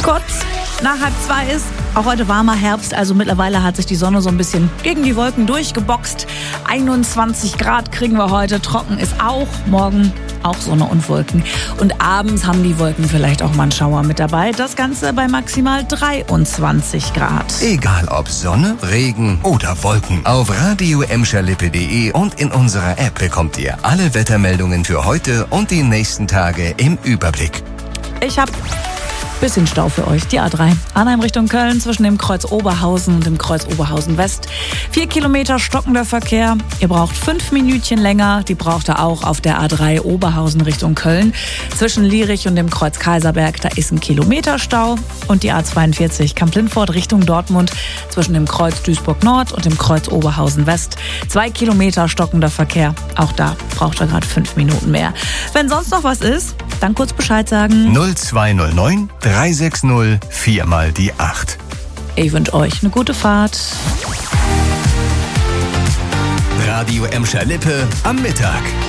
kurz nach 1:30 ist. Auch heute warmer Herbst, also mittlerweile hat sich die Sonne so ein bisschen gegen die Wolken durchgeboxt. 21 Grad kriegen wir heute, trocken ist auch. Morgen auch Sonne und Wolken. Und abends haben die Wolken vielleicht auch mal einen Schauer mit dabei. Das Ganze bei maximal 23 Grad. Egal ob Sonne, Regen oder Wolken. Auf radio-lippe.de und in unserer App bekommt ihr alle Wettermeldungen für heute und die nächsten Tage im Überblick. Ich habe bisschen Stau für euch. Die A3. Arnheim Richtung Köln zwischen dem Kreuz Oberhausen und dem Kreuz Oberhausen West. 4 Kilometer stockender Verkehr. Ihr braucht 5 Minütchen länger. Die braucht ihr auch auf der A3 Oberhausen Richtung Köln. Zwischen Lierich und dem Kreuz Kaiserberg, da ist ein Kilometer Stau. Und die A42 Kamp-Lintfort Richtung Dortmund zwischen dem Kreuz Duisburg Nord und dem Kreuz Oberhausen West. 2 Kilometer stockender Verkehr. Auch da braucht ihr gerade 5 Minuten mehr. Wenn sonst noch was ist, dann kurz Bescheid sagen. 0209 360 4 mal die 8. Ich wünsche euch eine gute Fahrt. Radio Emscher Lippe am Mittag.